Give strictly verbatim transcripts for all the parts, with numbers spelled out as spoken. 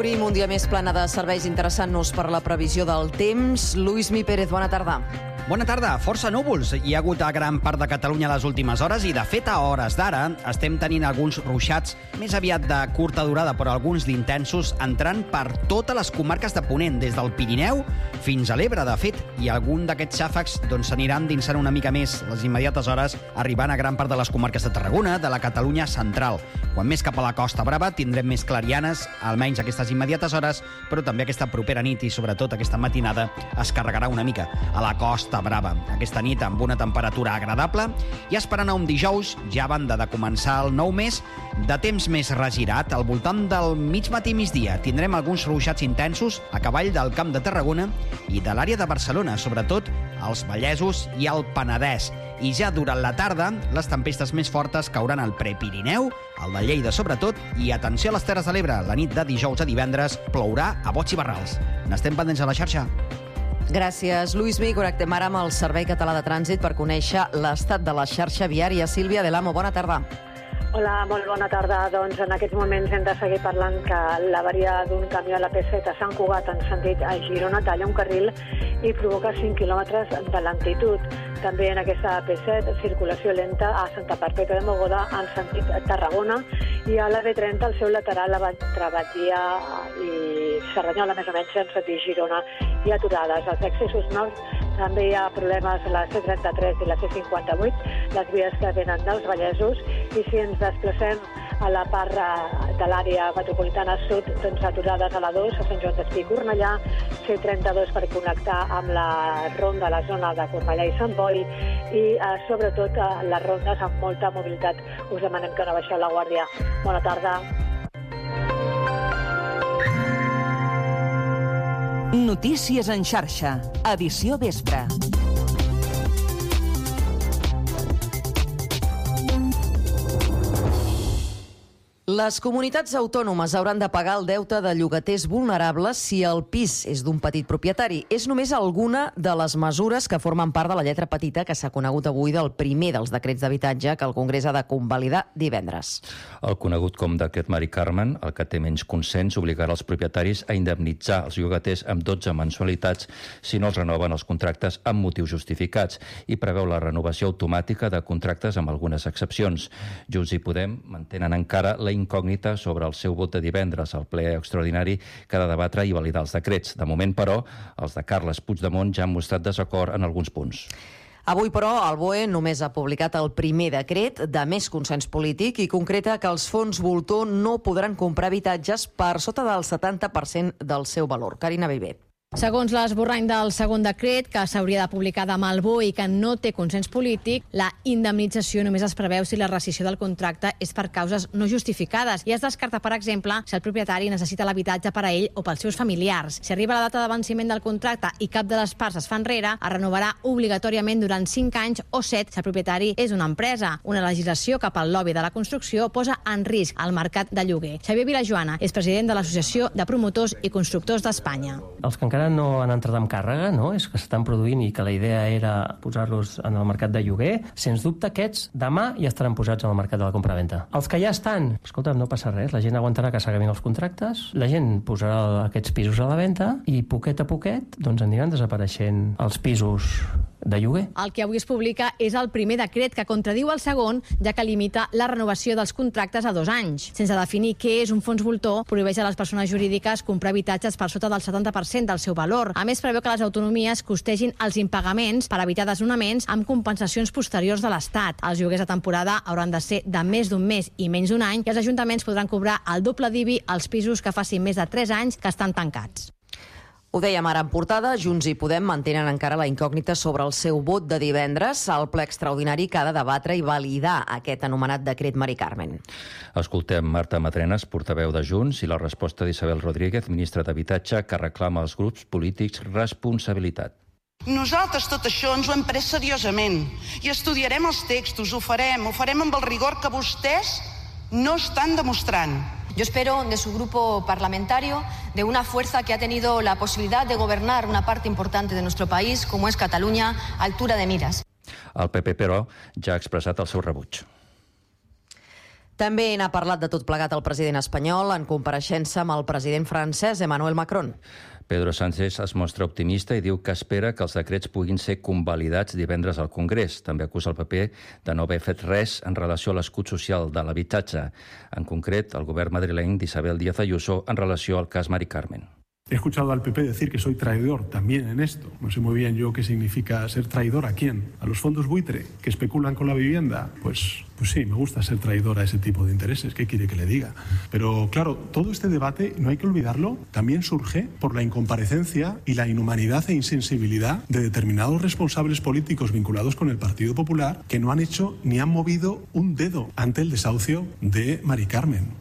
Obrim un dia més plana de serveis, interessant-nos per la previsió del temps. Lluís Mi Pérez, bona tarda. Bona tarda. Força núvols hi ha hagut a gran part de Catalunya les últimes hores i, de fet, a hores d'ara estem tenint alguns ruixats més aviat de curta durada, però alguns d'intensos, entrant per totes les comarques de Ponent, des del Pirineu fins a l'Ebre, de fet, i algun d'aquests xàfecs doncs, s'aniran dinsant una mica més les immediates hores, arribant a gran part de les comarques de Tarragona, de la Catalunya central. Quan més cap a la Costa Brava tindrem més clarianes, almenys aquestes immediates hores, però també aquesta propera nit i, sobretot, aquesta matinada es carregarà una mica a la Costa Brava. Aquesta nit amb una temperatura agradable i esperant a un dijous, ja a banda de començar el nou mes, de temps més regirat, al voltant del mig matí migdia. Tindrem alguns ruixats intensos a cavall del Camp de Tarragona i de l'àrea de Barcelona, sobretot als Vallesos i al Penedès. I ja durant la tarda, les tempestes més fortes cauran al Prepirineu, al de Lleida sobretot, i atenció a les Terres de l'Ebre, la nit de dijous a divendres plourà a bots i barrals. N'estem pendents a la xarxa. Gràcies, Lluís Mi. Connectem ara amb el Servei Català de Trànsit per conèixer l'estat de la xarxa viària. Sílvia Del Amo, bona tarda. Hola, molt bona tarda. Doncs en aquests moments hem de seguir parlant que l'avaria d'un camió a la P set a Sant Cugat en sentit a Girona talla un carril i provoca cinc quilòmetres de lentitud. També en aquesta P set, circulació lenta a Santa Perpètua de Mogoda en sentit Tarragona i a la B trenta, el seu lateral entre Badia i Cerdanyola, més o menys en sentit Girona, i aturades. Als accessos nord també hi ha problemes a la C trenta-tres i la C cinquanta-vuit, les vies que venen dels Vallesos, i si ens desplacem a la part de l'àrea metropolitana sud, doncs aturades a la dos, a Sant Joan d'Espí i Cornellà, C trenta-dos per connectar amb la ronda a la zona de Cornellà i Sant Boi, i eh, sobretot eh, les rondes amb molta mobilitat. Us demanem que no baixeu la guàrdia. Bona tarda. Notícies en xarxa, edició vespre. Les comunitats autònomes hauran de pagar el deute de llogaters vulnerables si el pis és d'un petit propietari. És només alguna de les mesures que formen part de la lletra petita que s'ha conegut avui del primer dels decrets d'habitatge que el Congrés ha de convalidar divendres. El conegut com decret Mari Carmen, el que té menys consens, obligarà els propietaris a indemnitzar els llogaters amb dotze mensualitats si no els renoven els contractes amb motius justificats i preveu la renovació automàtica de contractes amb algunes excepcions. Junts i Podem mantenen encara la incògnita sobre el seu vot de divendres al ple extraordinari que ha de debatre i validar els decrets. De moment, però, els de Carles Puigdemont ja han mostrat desacord en alguns punts. Avui, però, el B O E només ha publicat el primer decret de més consens polític i concreta que els fons voltor no podran comprar habitatges per sota del setanta per cent del seu valor. Carina Viver. Segons l'esborrany del segon decret, que s'hauria de publicar demà al B O E i que no té consens polític, la indemnització només es preveu si la rescissió del contracte és per causes no justificades i es descarta, per exemple, si el propietari necessita l'habitatge per a ell o pels seus familiars. Si arriba la data de venciment del contracte i cap de les parts es fa enrere, es renovarà obligatòriament durant cinc anys o set si el propietari és una empresa. Una legislació que pel lobby de la construcció posa en risc el mercat de lloguer. Xavier Vilajoana és president de l'Associació de Promotors i Constructors d'Espanya. Els que encara no han entrat en càrrega, no? És que s'estan produint i que la idea era posar-los en el mercat de lloguer, sens dubte aquests demà ja estaran posats en el mercat de la compra-venta. Els que ja estan, escolta, no passa res, la gent aguantarà que s'acabin els contractes, la gent posarà aquests pisos a la venda i poquet a poquet doncs aniran desapareixent els pisos de lloguer. El que avui es publica és el primer decret que contradiu el segon, ja que limita la renovació dels contractes a dos anys. Sense definir què és un fons voltor, prohibeix a les persones jurídiques comprar habitatges per sota del setanta per cent del seu valor. A més, preveu que les autonomies costegin els impagaments per evitar desnonaments amb compensacions posteriors de l'Estat. Els lloguers de temporada hauran de ser de més d'un mes i menys d'un any i els ajuntaments podran cobrar el doble d'I B I als pisos que facin més de tres anys que estan tancats. Ho dèiem ara en portada, Junts i Podem mantenen encara la incògnita sobre el seu vot de divendres al ple extraordinari que ha de debatre i validar aquest anomenat decret Mari Carmen. Escoltem Marta Madrenas, portaveu de Junts, i la resposta d'Isabel Rodríguez, ministra d'Habitatge, que reclama als grups polítics responsabilitat. Nosaltres tot això ens ho hem pres seriosament i estudiarem els textos, ho farem, ho farem amb el rigor que vostès no estan demostrant. Yo espero de su grupo parlamentario, de una fuerza que ha tenido la posibilidad de gobernar una parte importante de nuestro país, como es Cataluña, a altura de miras. El P P, però, ja ha expressat el seu rebuig. També n'ha parlat de tot plegat el president espanyol en compareixença amb el president francès Emmanuel Macron. Pedro Sánchez es mostra optimista i diu que espera que els decrets puguin ser convalidats divendres al Congrés. També acusa el P P de no haver fet res en relació a l'escut social de l'habitatge. En concret, el govern madrileny d'Isabel Díaz Ayuso en relació al cas Mari Carmen. He escuchado al P P decir que soy traidor también en esto. No sé muy bien yo qué significa ser traidor. ¿A quién? ¿A los fondos buitre que especulan con la vivienda? Pues, pues sí, me gusta ser traidor a ese tipo de intereses. ¿Qué quiere que le diga? Pero claro, todo este debate, no hay que olvidarlo, también surge por la incomparecencia y la inhumanidad e insensibilidad de determinados responsables políticos vinculados con el Partido Popular que no han hecho ni han movido un dedo ante el desahucio de Mari Carmen.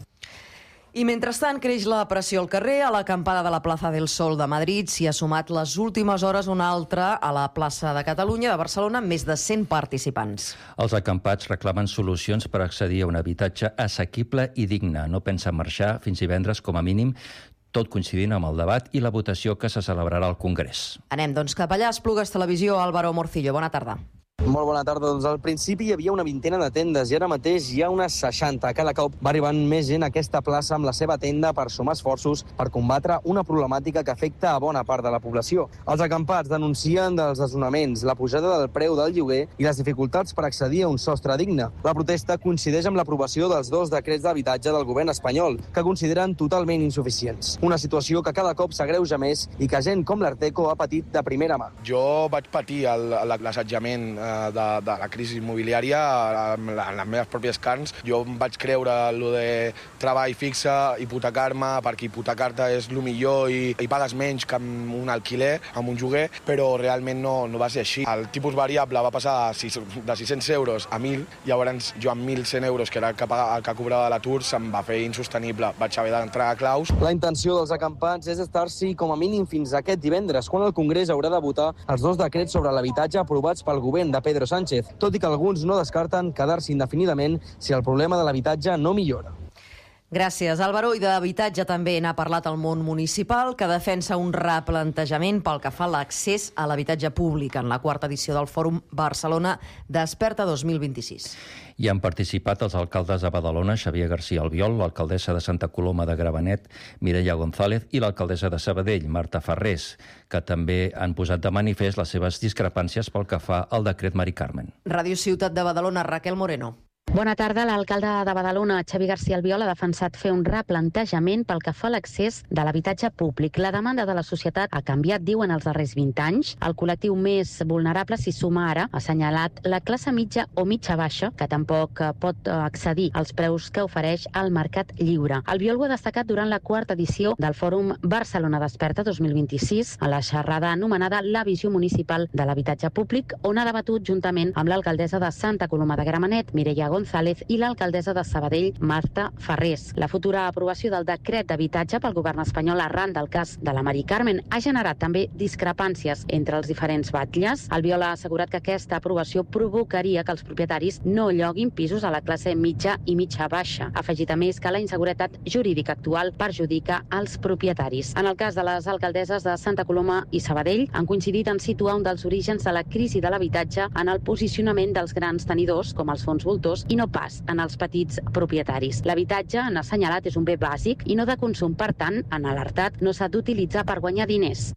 I mentrestant creix la pressió al carrer. A l'acampada de la plaça del Sol de Madrid s'hi ha sumat les últimes hores una altra a la plaça de Catalunya de Barcelona amb més de cent participants. Els acampats reclamen solucions per accedir a un habitatge assequible i digne. No pensen marxar fins divendres com a mínim, tot coincidint amb el debat i la votació que se celebrarà al Congrés. Anem doncs cap allà. Esplugues Televisió, Álvaro Morcillo. Bona tarda. Molt bona tarda. Doncs al principi hi havia una vintena de tendes i ara mateix hi ha unes seixanta. Cada cop va arribant més gent a aquesta plaça amb la seva tenda per sumar esforços per combatre una problemàtica que afecta a bona part de la població. Els acampats denuncien dels desnonaments, la pujada del preu del lloguer i les dificultats per accedir a un sostre digne. La protesta coincideix amb l'aprovació dels dos decrets d'habitatge del govern espanyol, que consideren totalment insuficients. Una situació que cada cop s'agreuja més i que gent com l'Arteco ha patit de primera mà. Jo vaig patir l'assetjament De, de la crisi immobiliària en les meves pròpies carns. Jo em vaig creure allò de treball fixe, hipotecar-me, perquè hipotecar-te és el millor i, i pagues menys que amb un alquiler, amb un lloguer, però realment no, no va ser així. El tipus variable va passar de sis-cents euros a mil, llavors jo amb mil cent euros, que era el que, pagava, el que cobrava l'atur, se'm va fer insostenible. Vaig haver d'entrar a claus. La intenció dels acampants és estar-s'hi com a mínim fins aquest divendres, quan el Congrés haurà de votar els dos decrets sobre l'habitatge aprovats pel govern de Pedro Sánchez, tot i que alguns no descarten quedar-se indefinidament si el problema de l'habitatge no millora. Gràcies, Álvaro. I d'habitatge també n'ha parlat el món municipal, que defensa un replantejament pel que fa a l'accés a l'habitatge públic en la quarta edició del Fòrum Barcelona Desperta dos mil vint-i-sis. Hi han participat els alcaldes de Badalona, Xavier García Albiol, l'alcaldessa de Santa Coloma de Gramenet, Mireia González, i l'alcaldessa de Sabadell, Marta Farrés, que també han posat de manifest les seves discrepàncies pel que fa al decret Mari Carmen. Ràdio Ciutat de Badalona, Raquel Moreno. Bona tarda. L'alcalde de Badalona, Xavier García Albiol, ha defensat fer un replantejament pel que fa a l'accés de l'habitatge públic. La demanda de la societat ha canviat, diuen, els darrers vint anys. El col·lectiu més vulnerable s'hi suma ara, ha assenyalat, la classe mitja o mitja-baixa, que tampoc pot accedir als preus que ofereix el mercat lliure. Albiol ho ha destacat durant la quarta edició del Fòrum Barcelona Desperta dos mil vint-i-sis, a la xerrada anomenada La visió municipal de l'habitatge públic, on ha debatut juntament amb l'alcaldessa de Santa Coloma de Gramenet, Mireia González, i l'alcaldessa de Sabadell, Marta Farrés. La futura aprovació del decret d'habitatge pel govern espanyol arran del cas de la Mari Carmen ha generat també discrepàncies entre els diferents batlles. Albiol ha assegurat que aquesta aprovació provocaria que els propietaris no lloguin pisos a la classe mitja i mitja-baixa. Ha afegit a més que la inseguretat jurídica actual perjudica els propietaris. En el cas de les alcaldesses de Santa Coloma i Sabadell, han coincidit en situar un dels orígens de la crisi de l'habitatge en el posicionament dels grans tenidors, com els fons voltors, i no pas en els petits propietaris. L'habitatge, han assenyalat, és un bé bàsic i no de consum. Per tant, han alertat, no s'ha d'utilitzar per guanyar diners.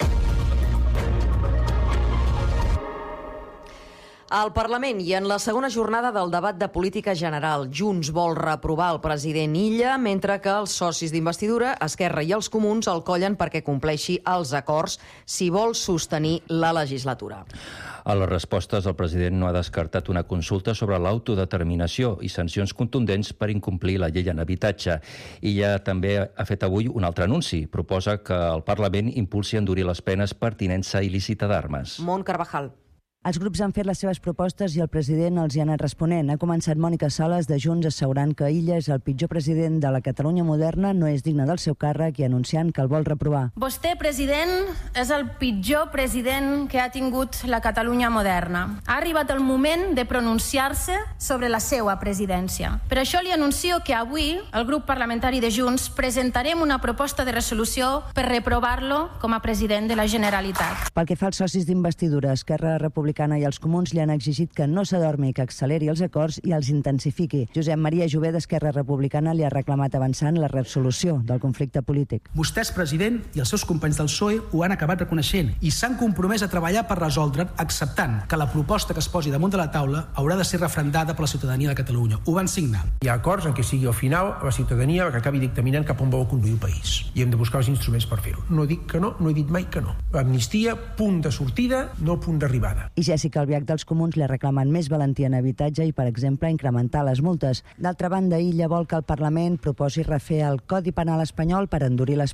Al Parlament i en la segona jornada del debat de política general, Junts vol reprovar el president Illa, mentre que els socis d'investidura, Esquerra i els Comuns, el collen perquè compleixi els acords si vol sostenir la legislatura. A les respostes, el president no ha descartat una consulta sobre l'autodeterminació i sancions contundents per incomplir la llei en habitatge. I ja també ha fet avui un altre anunci. Proposa que el Parlament impulsi a endurir les penes per tinença il·lícita d'armes. Mont Carvajal. Els grups han fet les seves propostes i el president els hi ha anat responent. Ha començat Mònica Sales de Junts assegurant que Illa és el pitjor president de la Catalunya moderna, no és digne del seu càrrec i anunciant que el vol reprovar. Vostè, president, és el pitjor president que ha tingut la Catalunya moderna. Ha arribat el moment de pronunciar-se sobre la seva presidència. Per això li anuncio que avui el grup parlamentari de Junts presentarem una proposta de resolució per reprovar-lo com a president de la Generalitat. Pel que fa als socis d'investidura, Esquerra Republicana Republicana i els Comuns li han exigit que no s'adormi, que acceleri els acords i els intensifiqui. Josep Maria Jové d'Esquerra Republicana li ha reclamat avançar en la resolució del conflicte polític. Vostès, president, i els seus companys del P S O E ho han acabat reconeixent i s'han compromès a treballar per resoldre'n, acceptant que la proposta que es posi damunt de la taula haurà de ser referendada per la ciutadania de Catalunya. Ho van signar. Hi ha acords en què sigui al final la ciutadania que acabi dictaminant cap on vol conduir el país. I hem de buscar els instruments per fer-ho. No dic que no, no he dit mai que no. Amnistia, punt de sortida, no punt d'arribada. I Jèssica Albiach dels Comuns li ha reclamat més valentia en habitatge i, per exemple, incrementar les multes. D'altra banda, Illa vol que el Parlament proposi refer el Codi Penal espanyol per endurir les